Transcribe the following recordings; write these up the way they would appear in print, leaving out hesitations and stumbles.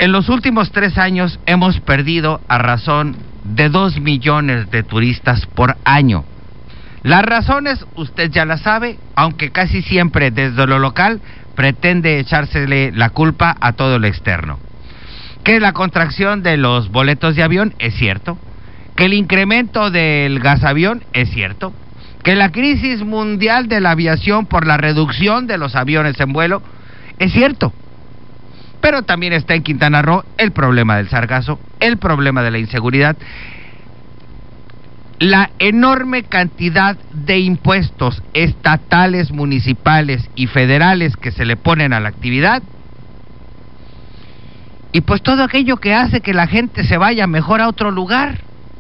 En los últimos 3 años hemos perdido a razón de 2 millones de turistas por año. Las razones usted ya las sabe, aunque casi siempre desde lo local pretende echársele la culpa a todo lo externo. Que la contracción de los boletos de avión es cierto, que el incremento del gasavión es cierto, que la crisis mundial de la aviación por la reducción de los aviones en vuelo es cierto. Pero también está en Quintana Roo el problema del sargazo, el problema de la inseguridad, la enorme cantidad de impuestos estatales, municipales y federales que se le ponen a la actividad, y pues todo aquello que hace que la gente se vaya mejor a otro lugar.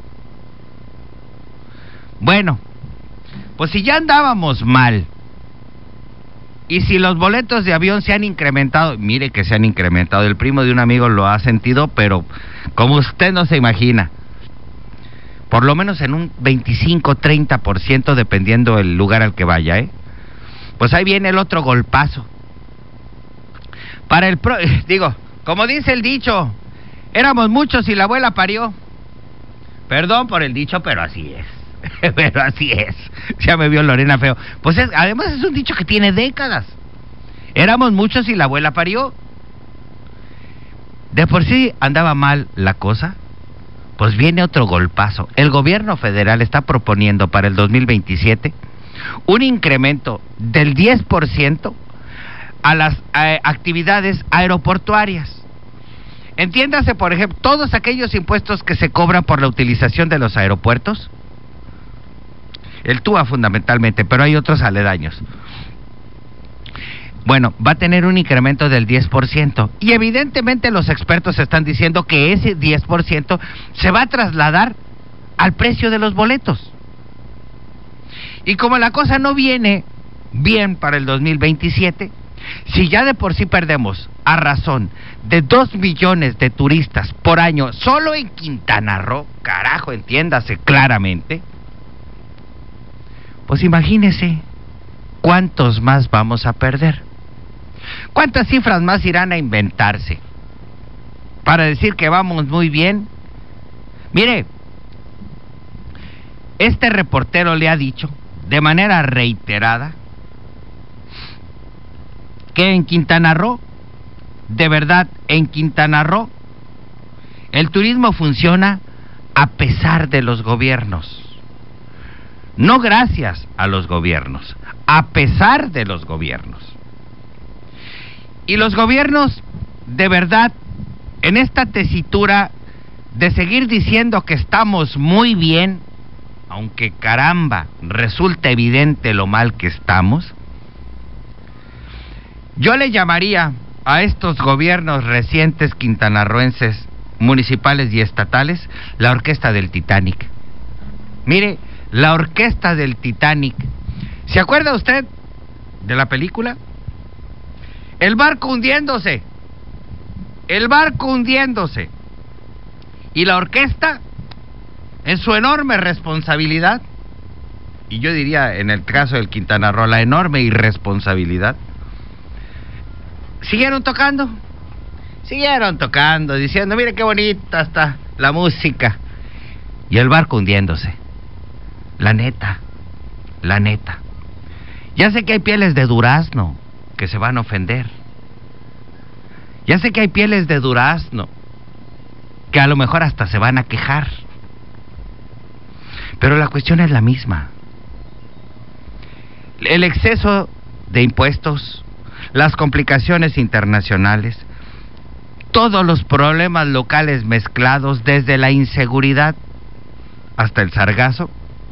Bueno, pues si ya andábamos mal, y si los boletos de avión se han incrementado, mire que se han incrementado, el primo de un amigo lo ha sentido, pero como usted no se imagina, por lo menos en un 25-30% dependiendo del lugar al que vaya, pues ahí viene el otro golpazo. Digo, como dice el dicho, éramos muchos y la abuela parió. Perdón por el dicho, pero así es. Pero así es. Ya me vio Lorena feo. Pues además es un dicho que tiene décadas. Éramos muchos y la abuela parió. De por sí andaba mal la cosa, pues viene otro golpazo. El gobierno federal está proponiendo para el 2027 un incremento del 10% a las actividades aeroportuarias. Entiéndase, por ejemplo, todos aquellos impuestos que se cobran por la utilización de los aeropuertos, el TUA fundamentalmente, pero hay otros aledaños. Bueno, va a tener un incremento del 10%, y evidentemente los expertos están diciendo que ese 10% se va a trasladar al precio de los boletos. Y como la cosa no viene bien para el 2027, si ya de por sí perdemos a razón de 2 millones de turistas por año solo en Quintana Roo, carajo, entiéndase claramente, pues imagínese cuántos más vamos a perder. ¿Cuántas cifras más irán a inventarse para decir que vamos muy bien? Mire, este reportero le ha dicho de manera reiterada que en Quintana Roo, de verdad, en Quintana Roo, el turismo funciona a pesar de los gobiernos. No gracias a los gobiernos, a pesar de los gobiernos. Y los gobiernos, de verdad, en esta tesitura de seguir diciendo que estamos muy bien, aunque caramba, resulta evidente lo mal que estamos, yo le llamaría a estos gobiernos recientes quintanarroenses, municipales y estatales, la orquesta del Titanic. Mire, la orquesta del Titanic. ¿Se acuerda usted de la película? El barco hundiéndose. El barco hundiéndose. Y la orquesta, en su enorme responsabilidad, y yo diría en el caso del Quintana Roo, la enorme irresponsabilidad, siguieron tocando, diciendo, mire qué bonita está la música. Y el barco hundiéndose. La neta. Ya sé que hay pieles de durazno que se van a ofender. Ya sé que hay pieles de durazno que a lo mejor hasta se van a quejar. Pero la cuestión es la misma. El exceso de impuestos, las complicaciones internacionales, todos los problemas locales mezclados, desde la inseguridad hasta el sargazo,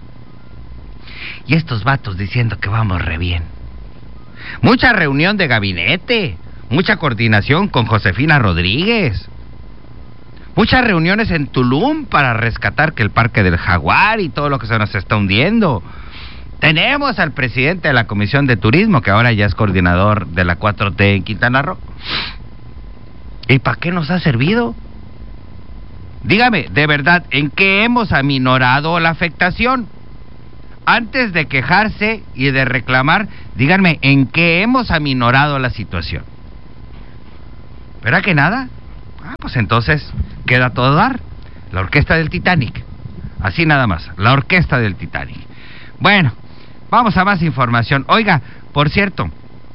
y estos vatos diciendo que vamos re bien. Mucha reunión de gabinete, mucha coordinación con Josefina Rodríguez, muchas reuniones en Tulum para rescatar que el Parque del Jaguar y todo lo que se nos está hundiendo. Tenemos al presidente de la Comisión de Turismo, que ahora ya es coordinador de la 4T en Quintana Roo. ¿Y para qué nos ha servido? Dígame, de verdad, ¿en qué hemos aminorado la afectación? Antes de quejarse y de reclamar, díganme, ¿en qué hemos aminorado la situación? ¿Verdad que nada? Pues entonces queda todo dar. La orquesta del Titanic. Así nada más, la orquesta del Titanic. Bueno, vamos a más información. Oiga, por cierto,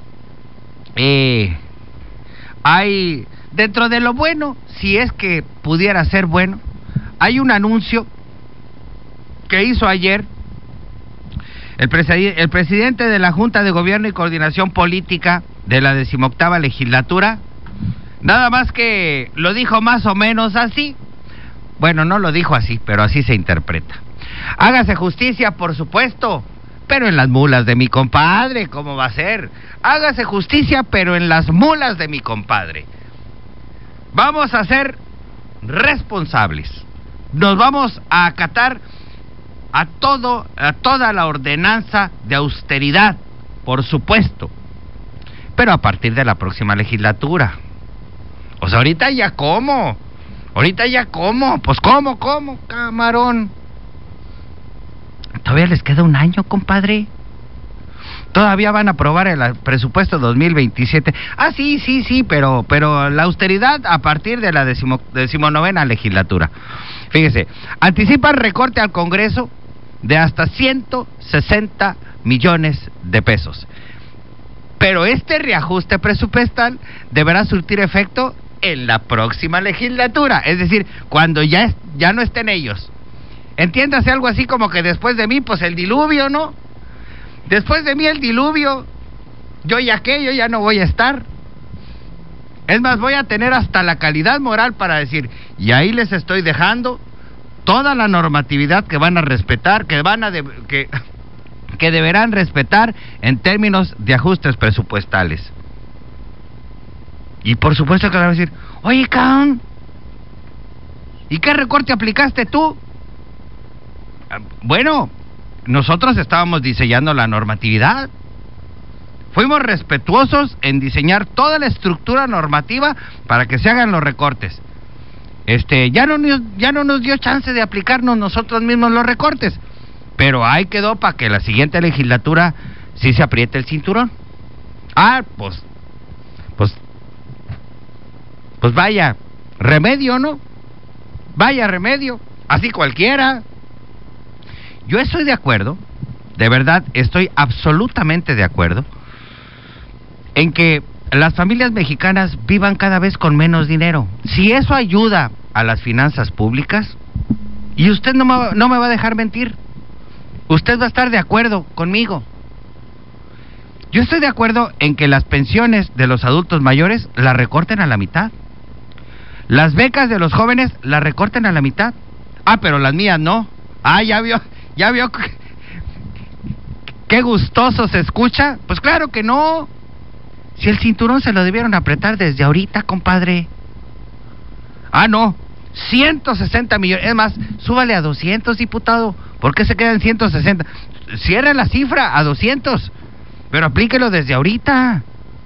hay, dentro de lo bueno, si es que pudiera ser bueno, hay un anuncio que hizo ayer el presidente de la Junta de Gobierno y Coordinación Política de la 18ª legislatura. Nada más que lo dijo más o menos así. Bueno, no lo dijo así, pero así se interpreta. Hágase justicia, por supuesto, pero en las mulas de mi compadre, ¿cómo va a ser? Hágase justicia, pero en las mulas de mi compadre. Vamos a ser responsables. Nos vamos a acatar a toda la ordenanza de austeridad, por supuesto, pero a partir de la próxima legislatura. O sea, ahorita ya cómo, pues cómo, camarón. Todavía les queda un año, compadre. Todavía van a aprobar el presupuesto 2027. Sí, pero la austeridad a partir de la 19ª legislatura. Fíjese, anticipan recorte al Congreso de hasta 160 millones de pesos. Pero este reajuste presupuestal deberá surtir efecto en la próxima legislatura, es decir, cuando ya no estén ellos. Entiéndase algo así como que después de mí, pues el diluvio, ¿no? Después de mí el diluvio, yo ya no voy a estar. Es más, voy a tener hasta la calidad moral para decir, y ahí les estoy dejando toda la normatividad que van a respetar, que deberán respetar en términos de ajustes presupuestales. Y por supuesto que van a decir, oye, cabrón, ¿y qué recorte aplicaste tú? Bueno, nosotros estábamos diseñando la normatividad. Fuimos respetuosos en diseñar toda la estructura normativa para que se hagan los recortes. Ya no nos dio chance de aplicarnos nosotros mismos los recortes, pero ahí quedó para que la siguiente legislatura sí se apriete el cinturón. Pues vaya remedio, ¿no? Vaya remedio, así cualquiera. Yo estoy de acuerdo, de verdad, estoy absolutamente de acuerdo en que las familias mexicanas vivan cada vez con menos dinero. Si eso ayuda a las finanzas públicas, y usted no me va a dejar mentir, usted va a estar de acuerdo conmigo. Yo estoy de acuerdo en que las pensiones de los adultos mayores las recorten a la mitad. Las becas de los jóvenes las recorten a la mitad. Pero las mías no. Ya vio qué gustoso se escucha. Pues claro que no. Si el cinturón se lo debieron apretar desde ahorita, compadre. No, 160 millones. Es más, súbale a 200, diputado. ¿Por qué se quedan 160? Cierra la cifra a 200, pero aplíquelo desde ahorita.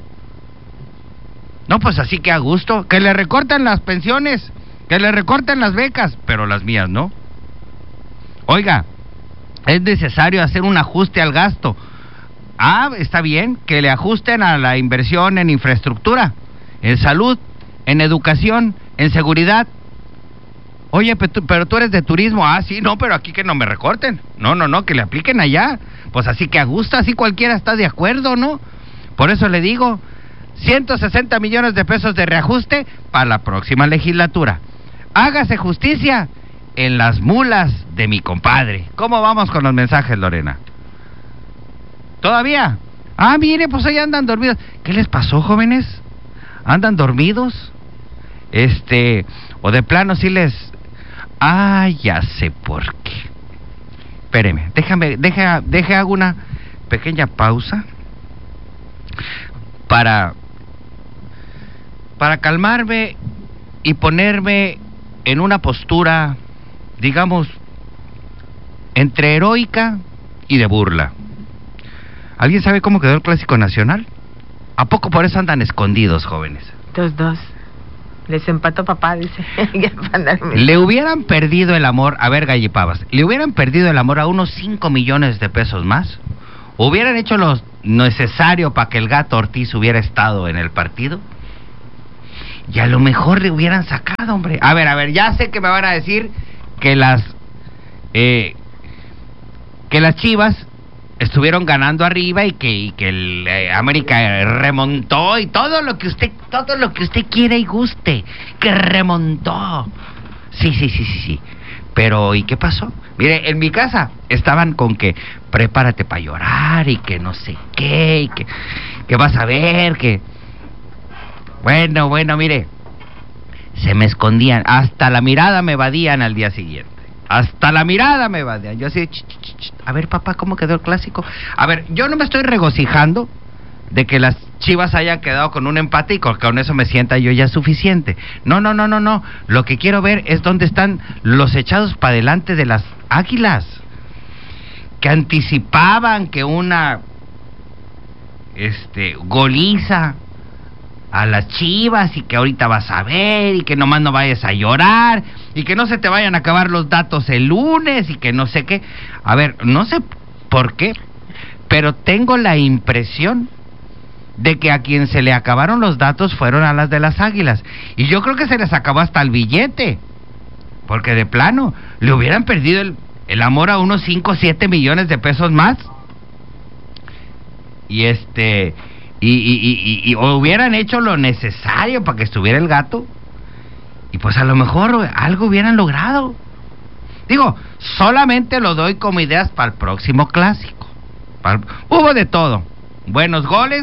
No, pues así que a gusto. Que le recorten las pensiones, que le recorten las becas, pero las mías no. Oiga, es necesario hacer un ajuste al gasto. Está bien, que le ajusten a la inversión en infraestructura, en salud, en educación, en seguridad. Oye, pero tú eres de turismo. Sí, no, pero aquí que no me recorten. No, que le apliquen allá. Pues así que a gusto, así cualquiera está de acuerdo, ¿no? Por eso le digo, 160 millones de pesos de reajuste para la próxima legislatura. Hágase justicia en las mulas de mi compadre. ¿Cómo vamos con los mensajes, Lorena? ¿Todavía? Mire, pues ahí andan dormidos. ¿Qué les pasó, jóvenes? ¿Andan dormidos? O de plano sí les... ya sé por qué. Espéreme, hago una pequeña pausa para calmarme y ponerme en una postura, digamos, entre heroica y de burla. ¿Alguien sabe cómo quedó el Clásico Nacional? ¿A poco por eso andan escondidos, jóvenes? 2-2. Les empató papá, dice. Le hubieran perdido el amor, a ver, Gallipavas, le hubieran perdido el amor a unos 5 millones de pesos más. ¿Hubieran hecho lo necesario para que el Gato Ortiz hubiera estado en el partido? y a lo mejor le hubieran sacado, hombre. A ver, ya sé que me van a decir que las Chivas estuvieron ganando arriba y que el América remontó y todo lo que usted quiere y guste, que remontó. Sí. Pero ¿y qué pasó? Mire, en mi casa estaban con que prepárate para llorar y que no sé qué, y que vas a ver que... Bueno, mire, se me escondían, hasta la mirada me evadían al día siguiente. Hasta la mirada me evadían. Yo así, a ver, papá, ¿cómo quedó el clásico? A ver, yo no me estoy regocijando de que las Chivas hayan quedado con un empate y con eso me sienta yo ya suficiente. No. Lo que quiero ver es dónde están los echados para adelante de las Águilas, que anticipaban que una goliza a las Chivas y que ahorita vas a ver y que nomás no vayas a llorar y que no se te vayan a acabar los datos el lunes y que no sé qué. A ver, no sé por qué, pero tengo la impresión de que a quien se le acabaron los datos fueron a las de las Águilas. Y yo creo que se les acabó hasta el billete, porque de plano le hubieran perdido el amor a unos 5 o 7 millones de pesos más. Y o hubieran hecho lo necesario para que estuviera el gato, y pues a lo mejor algo hubieran logrado. Digo, solamente lo doy como ideas para el próximo clásico. Hubo de todo, buenos goles,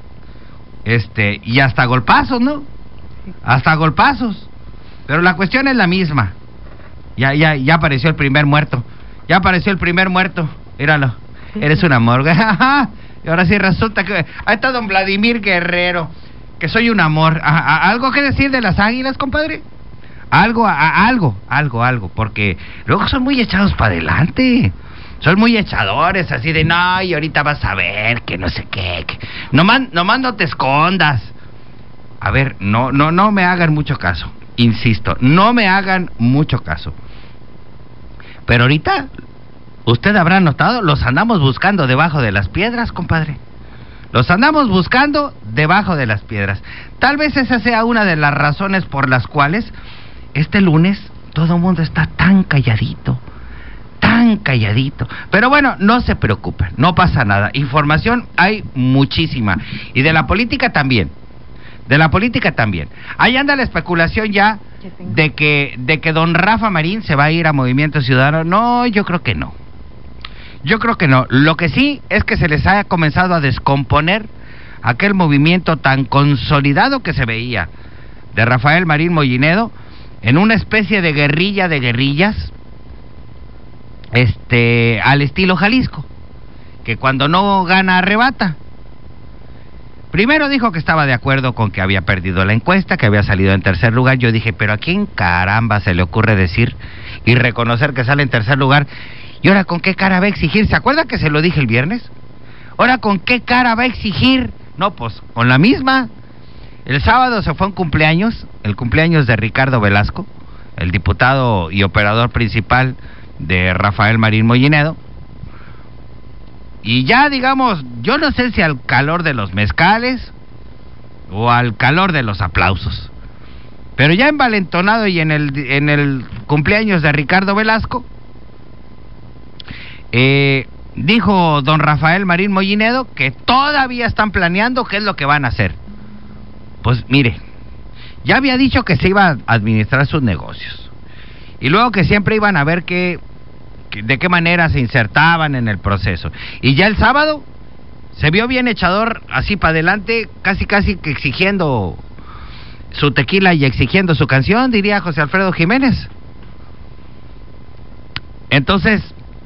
y hasta golpazos, ¿no? Hasta golpazos. Pero la cuestión es la misma. Ya apareció el primer muerto. Míralo. Eres un amor. Y ahora sí resulta que ahí está don Vladimir Guerrero, que soy un amor. ¿Algo que decir de las Águilas, compadre? Algo, porque luego son muy echados para adelante. Son muy echadores, así de, no, y ahorita vas a ver, que no sé qué. Nomás no te escondas. A ver, no me hagan mucho caso. Insisto, no me hagan mucho caso. Pero ahorita, usted habrá notado, los andamos buscando debajo de las piedras, compadre. Los andamos buscando debajo de las piedras. Tal vez esa sea una de las razones por las cuales este lunes todo el mundo está tan calladito. Pero bueno, no se preocupen, no pasa nada. Información hay muchísima. Y de la política también. Ahí anda la especulación ya de que don Rafa Marín se va a ir a Movimiento Ciudadano. No, yo creo que no. Lo que sí es que se les haya comenzado a descomponer aquel movimiento tan consolidado que se veía de Rafael Marín Mollinedo en una especie de guerrilla de guerrillas, al estilo Jalisco, que cuando no gana arrebata. Primero dijo que estaba de acuerdo con que había perdido la encuesta, que había salido en tercer lugar. Yo dije, pero ¿a quién caramba se le ocurre decir y reconocer que sale en tercer lugar? ¿Y ahora con qué cara va a exigir? ¿Se acuerda que se lo dije el viernes? ¿Ahora con qué cara va a exigir? No, pues con la misma. El sábado se fue un cumpleaños, el cumpleaños de Ricardo Velasco, el diputado y operador principal de Rafael Marín Mollinedo. Y ya, digamos, yo no sé si al calor de los mezcales o al calor de los aplausos, pero ya envalentonado y en el cumpleaños de Ricardo Velasco, dijo don Rafael Marín Mollinedo que todavía están planeando qué es lo que van a hacer. Pues mire, ya había dicho que se iba a administrar sus negocios y luego que siempre iban a ver de qué manera se insertaban en el proceso. Y ya el sábado se vio bien echador, así para adelante, casi que exigiendo su tequila y exigiendo su canción, diría José Alfredo Jiménez. Entonces,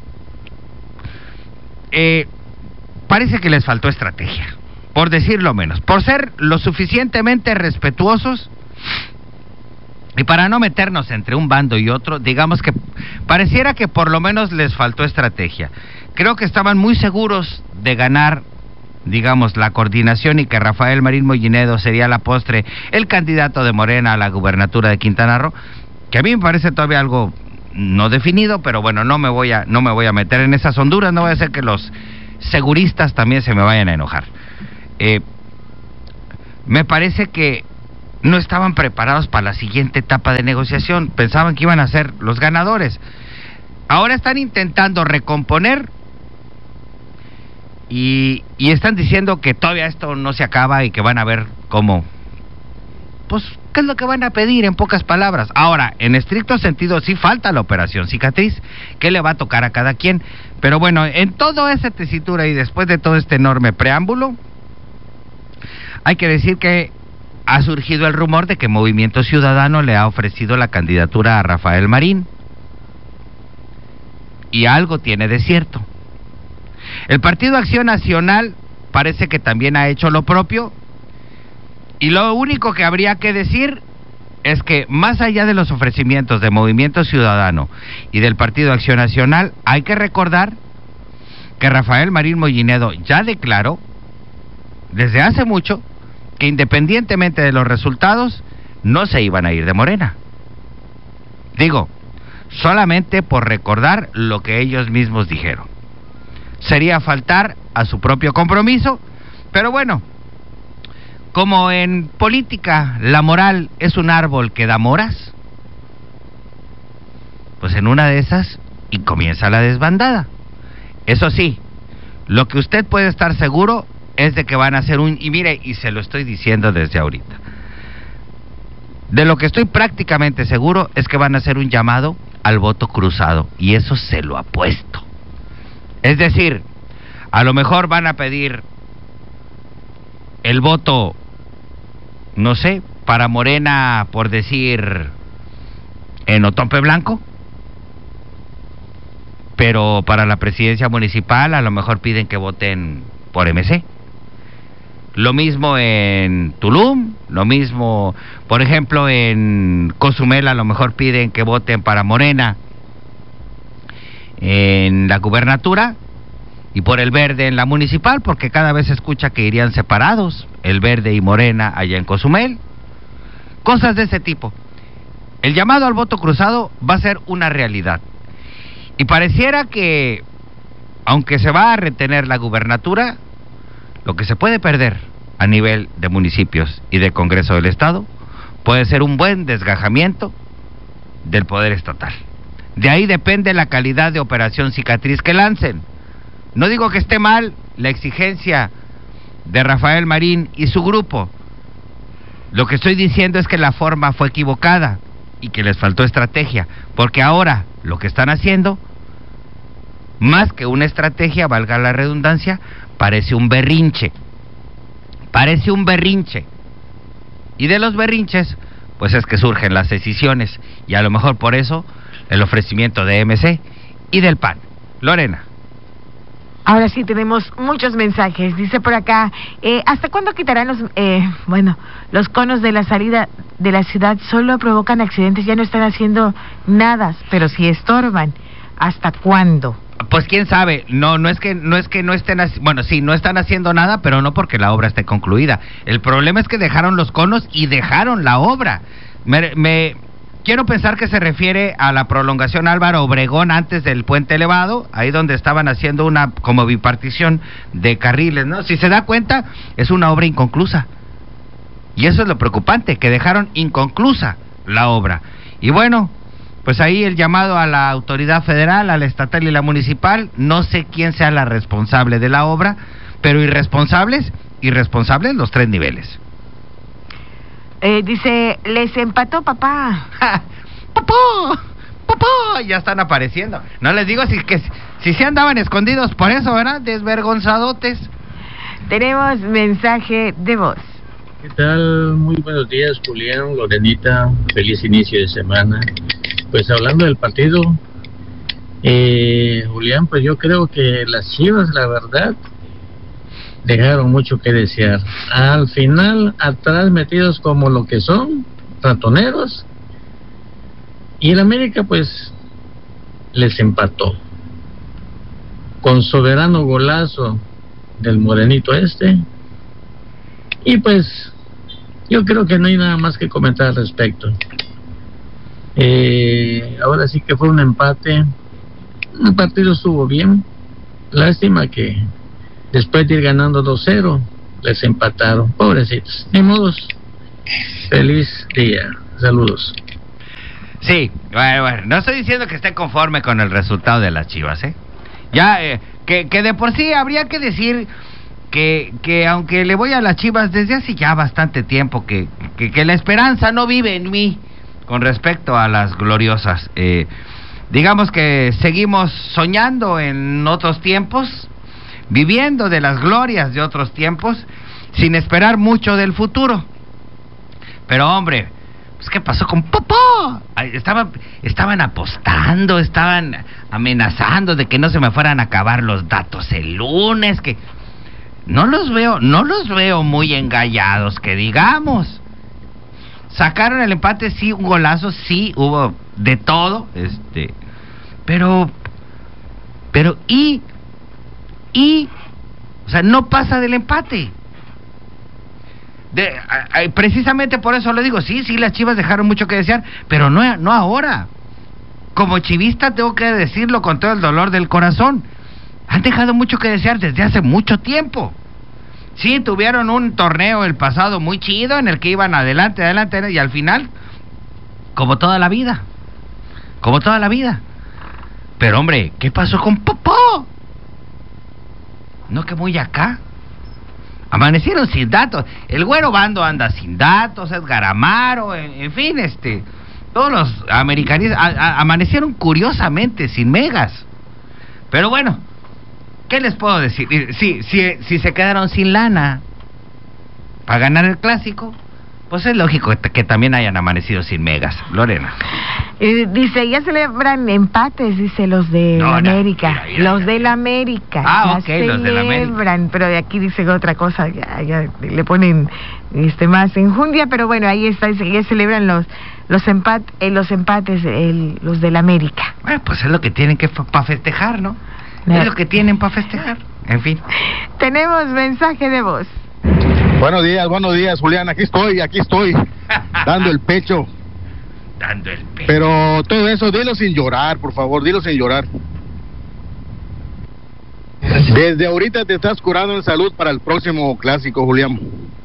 parece que les faltó estrategia, por decirlo menos, por ser lo suficientemente respetuosos y para no meternos entre un bando y otro. Digamos que pareciera que por lo menos les faltó estrategia. Creo que estaban muy seguros de ganar, digamos, la coordinación y que Rafael Marín Mollinedo sería a la postre el candidato de Morena a la gubernatura de Quintana Roo, que a mí me parece todavía algo no definido, pero bueno, no me voy a meter en esas honduras, no voy a hacer que los seguristas también se me vayan a enojar. Me parece que no estaban preparados para la siguiente etapa de negociación, pensaban que iban a ser los ganadores. Ahora están intentando recomponer y están diciendo que todavía esto no se acaba y que van a ver cómo, pues, ¿qué es lo que van a pedir en pocas palabras? Ahora, en estricto sentido, sí falta la operación cicatriz, que le va a tocar a cada quien. Pero bueno, en toda esa tesitura y después de todo este enorme preámbulo, hay que decir que ha surgido el rumor de que Movimiento Ciudadano le ha ofrecido la candidatura a Rafael Marín. Y algo tiene de cierto. El Partido Acción Nacional parece que también ha hecho lo propio. Y lo único que habría que decir es que más allá de los ofrecimientos de Movimiento Ciudadano y del Partido Acción Nacional, hay que recordar que Rafael Marín Mollinedo ya declaró desde hace mucho que independientemente de los resultados no se iban a ir de Morena. Digo, solamente por recordar lo que ellos mismos dijeron. Sería faltar a su propio compromiso, pero bueno, como en política la moral es un árbol que da moras, pues en una de esas y comienza la desbandada. Eso sí, lo que usted puede estar seguro es de que van a hacer y mire, y se lo estoy diciendo desde ahorita, de lo que estoy prácticamente seguro es que van a hacer un llamado al voto cruzado, y eso se lo apuesto. Es decir, a lo mejor van a pedir el voto, no sé, para Morena, por decir, en Otompe Blanco, pero para la presidencia municipal a lo mejor piden que voten por MC. Lo mismo en Tulum, lo mismo, por ejemplo, en Cozumel a lo mejor piden que voten para Morena en la gubernatura y por el Verde en la municipal, porque cada vez se escucha que irían separados, el Verde y Morena allá en Cozumel. Cosas de ese tipo. El llamado al voto cruzado va a ser una realidad. Y pareciera que, aunque se va a retener la gubernatura, lo que se puede perder a nivel de municipios y de Congreso del Estado puede ser un buen desgajamiento del poder estatal. De ahí depende la calidad de operación cicatriz que lancen. No digo que esté mal la exigencia de Rafael Marín y su grupo. Lo que estoy diciendo es que la forma fue equivocada y que les faltó estrategia, porque ahora lo que están haciendo, más que una estrategia, valga la redundancia, parece un berrinche. Parece un berrinche. Y de los berrinches, pues es que surgen las decisiones, y a lo mejor por eso el ofrecimiento de MC y del PAN. Lorena. Ahora sí tenemos muchos mensajes. Dice por acá, ¿hasta cuándo quitarán los conos de la salida de la ciudad? Solo provocan accidentes, ya no están haciendo nada, pero sí estorban. ¿Hasta cuándo? Pues quién sabe, no es que no estén, bueno, sí, no están haciendo nada, pero no porque la obra esté concluida. El problema es que dejaron los conos y dejaron la obra. Quiero pensar que se refiere a la prolongación Álvaro Obregón antes del puente elevado, ahí donde estaban haciendo una como bipartición de carriles, ¿no? Si se da cuenta, es una obra inconclusa. Y eso es lo preocupante, que dejaron inconclusa la obra. Y bueno, pues ahí el llamado a la autoridad federal, a la estatal y la municipal, no sé quién sea la responsable de la obra, pero irresponsables los tres niveles. Dice, les empató papá. ¡Papá! Ya están apareciendo. No les digo si se andaban escondidos por eso, ¿verdad? Desvergonzadotes. Tenemos mensaje de voz. ¿Qué tal? Muy buenos días, Julián, Lorenita. Feliz inicio de semana. Pues hablando del partido, Julián, pues yo creo que las Chivas, la verdad, dejaron mucho que desear. Al final, atrás metidos como lo que son, ratoneros. Y el América, pues, les empató. Con soberano golazo del morenito este. Y pues, yo creo que no hay nada más que comentar al respecto. Ahora sí que fue un empate. El partido estuvo bien. Lástima que después de ir ganando 2-0, les empataron. Pobrecitos. Ni modos. Feliz día. Saludos. Sí, bueno, no estoy diciendo que esté conforme con el resultado de las Chivas, ¿eh? Ya, que de por sí habría que decir que aunque le voy a las Chivas desde hace ya bastante tiempo, que la esperanza no vive en mí con respecto a las gloriosas. Digamos que seguimos soñando en otros tiempos, viviendo de las glorias de otros tiempos, sin esperar mucho del futuro. Pero hombre, pues ¿qué pasó con Popó? Estaban apostando, estaban amenazando de que no se me fueran a acabar los datos el lunes, que no los veo muy engallados, que digamos. Sacaron el empate, sí, un golazo, sí, hubo de todo, pero o sea, no pasa del empate. Precisamente por eso lo digo, sí, las Chivas dejaron mucho que desear, pero no ahora. Como chivista tengo que decirlo con todo el dolor del corazón. Han dejado mucho que desear desde hace mucho tiempo. Sí, tuvieron un torneo el pasado muy chido en el que iban adelante, y al final, como toda la vida. Pero hombre, ¿qué pasó con Popó? ¿No que muy acá? Amanecieron sin datos. El Güero Bando anda sin datos, Edgar Amaro, en fin, todos los americanistas amanecieron curiosamente sin megas. Pero bueno, ¿qué les puedo decir? Si se quedaron sin lana para ganar el clásico, pues es lógico que también hayan amanecido sin megas. Lorena. Dice, ya celebran empates, dice los de la América. Los de la América. Ah, ok, los de la América. Pero de aquí dice otra cosa, ya le ponen más enjundia, pero bueno, ahí está, dice que ya celebran los empates, los de la América. Bueno, pues es lo que tienen que para festejar, ¿no? Es lo que tienen para festejar. En fin. Tenemos mensaje de voz. Buenos días, Julián, aquí estoy, dando el pecho. Pero todo eso, dilo sin llorar, por favor, dilo sin llorar. Desde ahorita te estás curando en salud para el próximo clásico, Julián.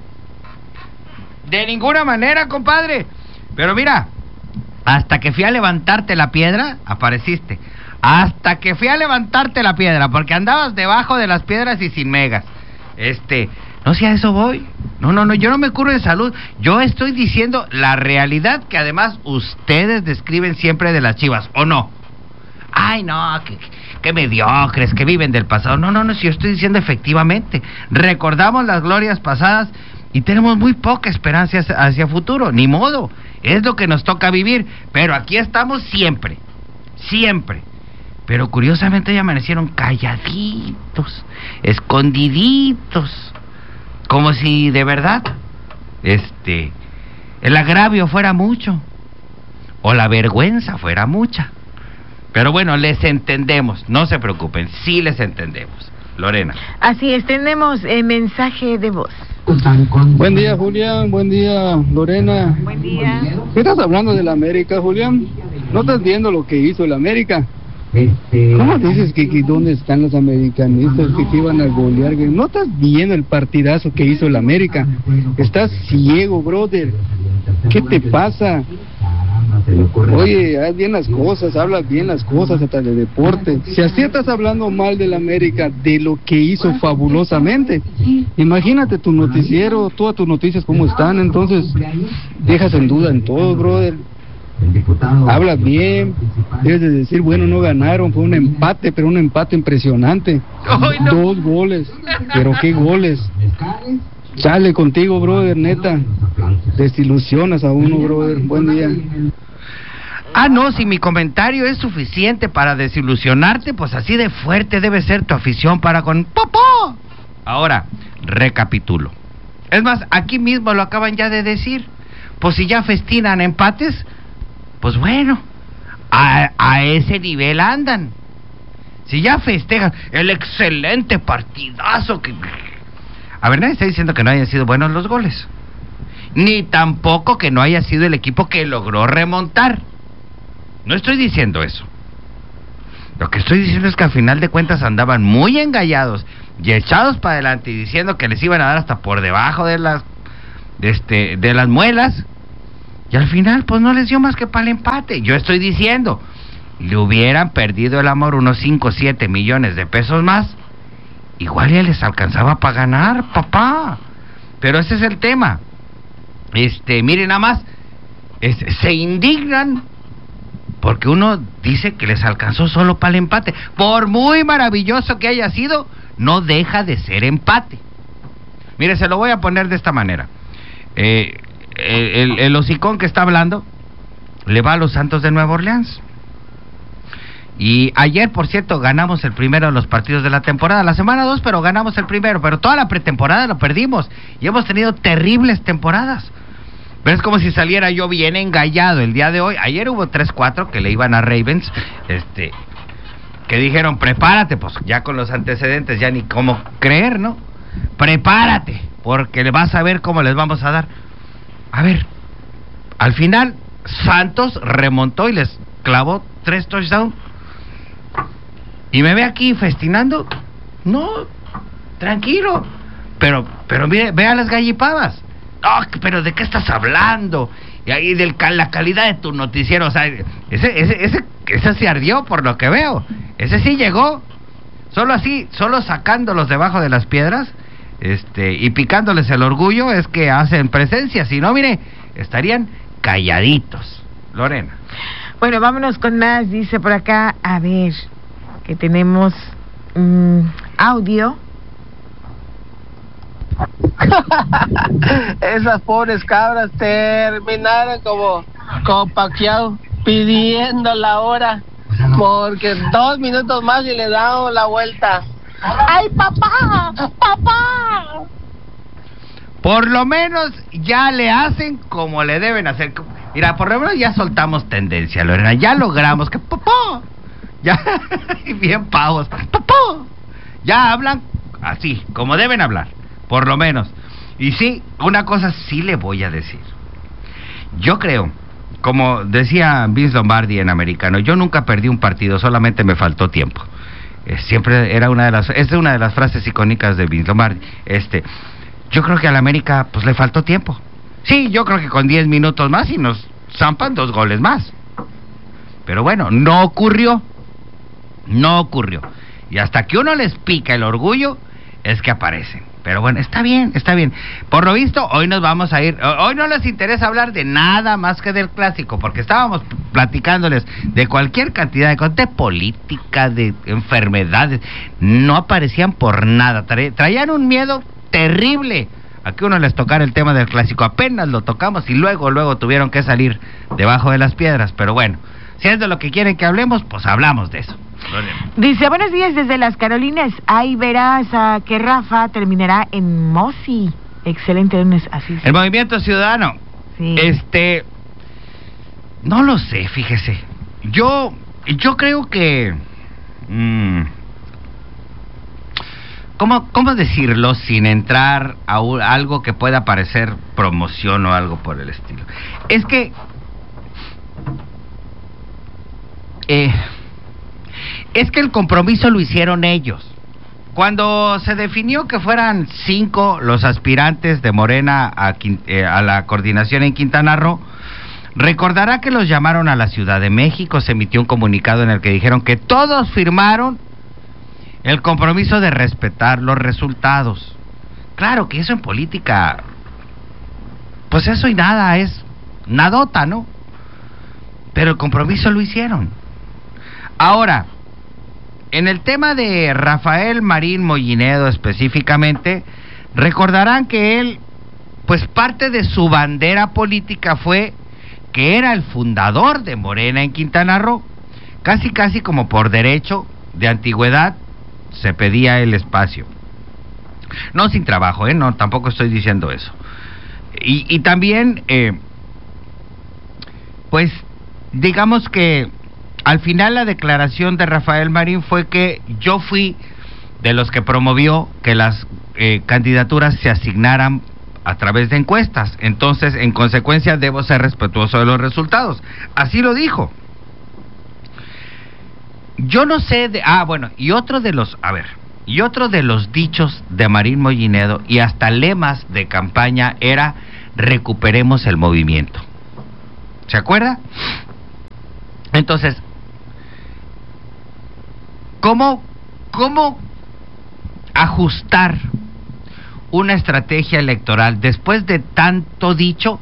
De ninguna manera, compadre. Pero mira, hasta que fui a levantarte la piedra, apareciste. Hasta que fui a levantarte la piedra, porque andabas debajo de las piedras y sin megas. No, si a eso voy. No, yo no me curo de salud. Yo estoy diciendo la realidad que además ustedes describen siempre de las Chivas, ¿o no? Ay, no, que mediocres, que viven del pasado. No, si yo estoy diciendo efectivamente. Recordamos las glorias pasadas y tenemos muy poca esperanza hacia futuro. Ni modo, es lo que nos toca vivir. Pero aquí estamos siempre. Pero curiosamente ya amanecieron calladitos, escondiditos. Como si de verdad el agravio fuera mucho o la vergüenza fuera mucha. Pero bueno, les entendemos, no se preocupen, sí les entendemos. Lorena. Así es, tenemos mensaje de voz. Buen día, Julián, buen día, Lorena. Buen día. ¿Qué estás hablando de la América, Julián? ¿No estás viendo lo que hizo el América? ¿Cómo dices que dónde están los americanistas que iban a golear? ¿No estás viendo el partidazo que hizo el América? Estás ciego, brother. ¿Qué te pasa? Oye, haz bien las cosas, hablas bien las cosas hasta de deporte. Si así estás hablando mal del América, de lo que hizo fabulosamente, imagínate tu noticiero, todas tus noticias cómo están, entonces dejas en duda en todo, brother. Hablas bien, debes de decir, bueno, no ganaron, fue un empate, pero un empate impresionante. ¡Ay, no! 2 goles, pero qué goles. Sale contigo, brother, neta. Desilusionas a uno, brother. Buen día. No, si mi comentario es suficiente para desilusionarte, pues así de fuerte debe ser tu afición para con Popó. Ahora, recapitulo. Es más, aquí mismo lo acaban ya de decir. Pues si ya festinan empates, pues bueno, a ese nivel andan. Si ya festejan el excelente partidazo que... A ver, nadie está diciendo que no hayan sido buenos los goles, ni tampoco que no haya sido el equipo que logró remontar. No estoy diciendo eso. Lo que estoy diciendo es que al final de cuentas andaban muy engallados y echados para adelante y diciendo que les iban a dar hasta por debajo de las muelas, Y al final, pues no les dio más que para el empate. Yo estoy diciendo, le hubieran perdido el amor unos 5 o 7 millones de pesos más, igual ya les alcanzaba para ganar, papá. Pero ese es el tema. Miren nada más, se indignan porque uno dice que les alcanzó solo para el empate. Por muy maravilloso que haya sido, no deja de ser empate. Mire, se lo voy a poner de esta manera. El hocicón que está hablando le va a los Santos de Nueva Orleans. Y ayer, por cierto, ganamos el primero de los partidos de la temporada, la semana 2, pero ganamos el primero, pero toda la pretemporada lo perdimos y hemos tenido terribles temporadas. Pero es como si saliera yo bien engallado el día de hoy. Ayer hubo 3-4 que le iban a Ravens, que dijeron, prepárate, pues ya con los antecedentes ya ni cómo creer, ¿no? Prepárate, porque le vas a ver cómo les vamos a dar. A ver, al final Santos remontó y les clavó 3 touchdowns. ¿Y me ve aquí festinando? No, tranquilo. Pero mire, vea las gallipavas. No, pero ¿de qué estás hablando? Y ahí la calidad de tu noticiero, o sea, ese se ardió por lo que veo. Ese sí llegó. Solo así, solo sacándolos debajo de las piedras, y picándoles el orgullo es que hacen presencia. Si no, mire, estarían calladitos. Lorena. Bueno, vámonos con más, dice por acá, a ver, que tenemos audio. Esas pobres cabras terminaron como Pacquiao pidiendo la hora, porque 2 minutos más y le damos la vuelta. ¡Ay, papá! ¡Papá! Por lo menos ya le hacen como le deben hacer. Mira, por lo menos ya soltamos tendencia, Lorena. Ya logramos que papá, ya, bien pavos, papá, ya hablan así, como deben hablar, por lo menos. Y sí, una cosa sí le voy a decir. Yo creo, como decía Vince Lombardi en Americano, yo nunca perdí un partido, solamente me faltó tiempo. Siempre era es una de las frases icónicas de Vince Lombardi. Yo creo que a la América pues le faltó tiempo. Sí, yo creo que con 10 minutos más y nos zampan 2 goles más. Pero bueno, no ocurrió. Y hasta que uno les pica el orgullo, es que aparecen. Pero bueno, está bien. Por lo visto, hoy nos vamos a ir. Hoy no les interesa hablar de nada más que del clásico, porque estábamos platicándoles de cualquier cantidad de cosas, de política, de enfermedades. No aparecían por nada. Traían un miedo terrible a que uno les tocara el tema del clásico. Apenas lo tocamos y luego tuvieron que salir debajo de las piedras. Pero bueno, si es de lo que quieren que hablemos, pues hablamos de eso. Dice, buenos días desde las Carolinas. Ahí verás a que Rafa terminará en Mosi. Excelente lunes, así es. El Movimiento Ciudadano. Sí. No lo sé, fíjese. Yo creo que ¿Cómo decirlo sin entrar a algo que pueda parecer promoción o algo por el estilo? Es que el compromiso lo hicieron ellos. Cuando se definió que fueran 5 los aspirantes de Morena a la coordinación en Quintana Roo, recordará que los llamaron a la Ciudad de México, se emitió un comunicado en el que dijeron que todos firmaron el compromiso de respetar los resultados. Claro que eso en política, pues eso y nada, es nadota, ¿no? Pero el compromiso lo hicieron. Ahora, en el tema de Rafael Marín Mollinedo específicamente, recordarán que él, pues parte de su bandera política fue que era el fundador de Morena en Quintana Roo. Casi como por derecho de antigüedad se pedía el espacio. No sin trabajo, no, tampoco estoy diciendo eso. Y también, pues, digamos que al final la declaración de Rafael Marín fue que yo fui de los que promovió que las candidaturas se asignaran a través de encuestas. Entonces, en consecuencia, debo ser respetuoso de los resultados. Así lo dijo. Yo no sé y otro de los dichos de Marín Mollinedo y hasta lemas de campaña era recuperemos el movimiento. ¿Se acuerda? Entonces, ¿cómo ajustar una estrategia electoral después de tanto dicho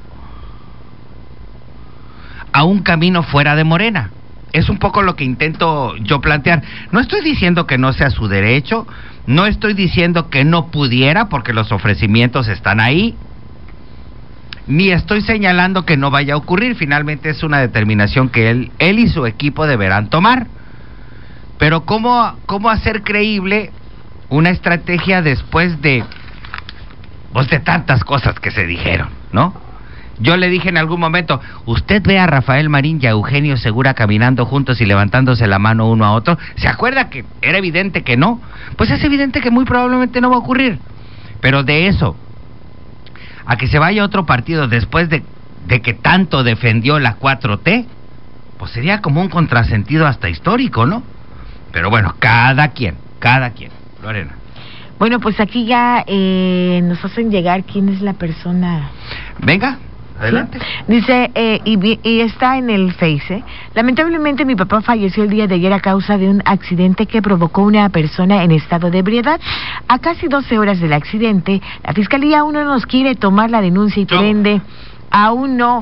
a un camino fuera de Morena? Es un poco lo que intento yo plantear. No estoy diciendo que no sea su derecho, no estoy diciendo que no pudiera, porque los ofrecimientos están ahí, ni estoy señalando que no vaya a ocurrir. Finalmente es una determinación que él y su equipo deberán tomar. Pero ¿cómo hacer creíble una estrategia después de tantas cosas que se dijeron, ¿no? Yo le dije en algún momento, usted ve a Rafael Marín y a Eugenio Segura caminando juntos y levantándose la mano uno a otro. ¿Se acuerda que era evidente que no? Pues es evidente que muy probablemente no va a ocurrir. Pero de eso a que se vaya a otro partido después de que tanto defendió la 4T, pues sería como un contrasentido hasta histórico, ¿no? Pero bueno, cada quien. Lorena. Bueno, pues aquí ya nos hacen llegar quién es la persona. Venga, adelante. ¿Sí? Dice, y está en el Face, lamentablemente mi papá falleció el día de ayer a causa de un accidente que provocó una persona en estado de ebriedad. A casi 12 horas del accidente, la Fiscalía aún no nos quiere tomar la denuncia y por ende aún no...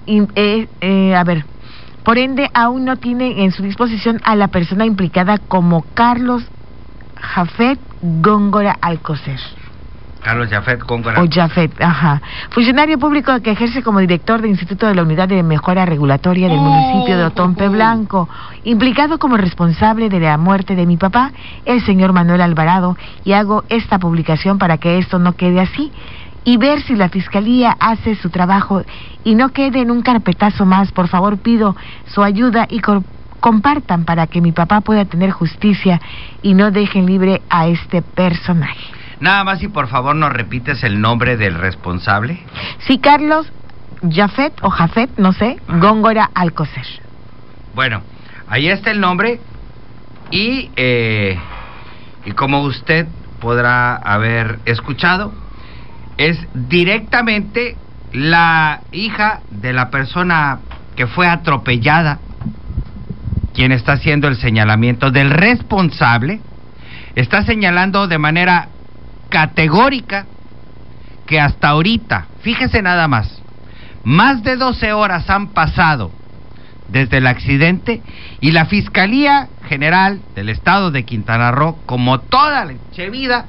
Por ende, aún no tiene en su disposición a la persona implicada como Carlos Jafet Góngora Alcocer. Carlos Jafet Góngora. O Jafet, ajá. Funcionario público que ejerce como director del Instituto de la Unidad de Mejora Regulatoria del municipio de Otompe Blanco, implicado como responsable de la muerte de mi papá, el señor Manuel Alvarado, y hago esta publicación para que esto no quede así y ver si la Fiscalía hace su trabajo y no quede en un carpetazo más. Por favor, pido su ayuda y compartan para que mi papá pueda tener justicia y no dejen libre a este personaje. Nada más y por favor nos repites el nombre del responsable. Sí, Carlos Jafet o Jafet, no sé, Góngora Alcocer. Bueno, ahí está el nombre y como usted podrá haber escuchado, es directamente la hija de la persona que fue atropellada quien está haciendo el señalamiento del responsable. Está señalando de manera categórica que hasta ahorita, fíjese nada más de 12 horas han pasado desde el accidente y la Fiscalía General del Estado de Quintana Roo, como toda la vida,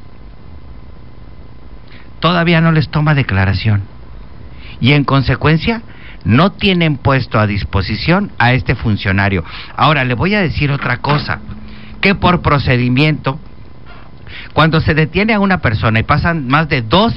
todavía no les toma declaración y en consecuencia no tienen puesto a disposición a este funcionario. Ahora le voy a decir otra cosa, que por procedimiento, cuando se detiene a una persona y pasan más de 2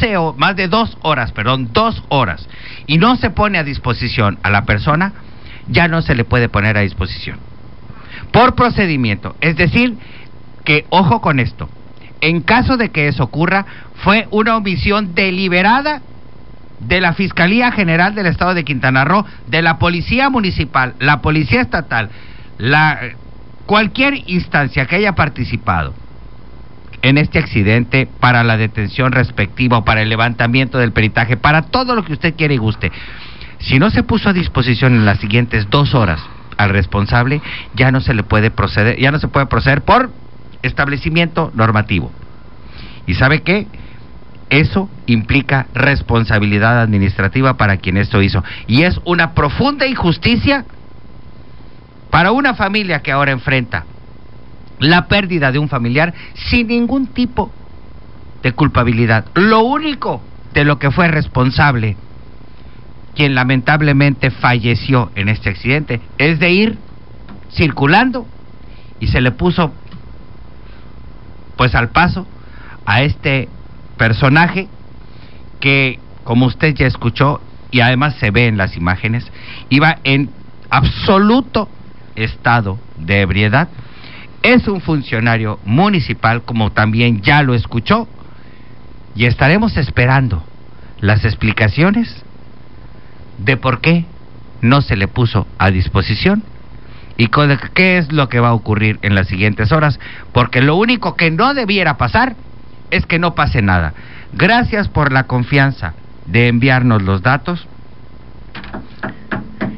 horas y no se pone a disposición a la persona, ya no se le puede poner a disposición por procedimiento. Es decir, que ojo con esto, en caso de que eso ocurra, fue una omisión deliberada de la Fiscalía General del Estado de Quintana Roo, de la Policía Municipal, la Policía Estatal, cualquier instancia que haya participado en este accidente para la detención respectiva o para el levantamiento del peritaje, para todo lo que usted quiera y guste. Si no se puso a disposición en las siguientes 2 horas al responsable, ya no se puede proceder por establecimiento normativo. ¿Y sabe qué? Eso implica responsabilidad administrativa para quien esto hizo. Y es una profunda injusticia para una familia que ahora enfrenta la pérdida de un familiar sin ningún tipo de culpabilidad. Lo único de lo que fue responsable quien lamentablemente falleció en este accidente es de ir circulando y se le puso pues al paso a este personaje que, como usted ya escuchó y además se ve en las imágenes, iba en absoluto estado de ebriedad. Es un funcionario municipal, como también ya lo escuchó, y estaremos esperando las explicaciones de por qué no se le puso a disposición y qué es lo que va a ocurrir en las siguientes horas, porque lo único que no debiera pasar es que no pase nada. Gracias por la confianza de enviarnos los datos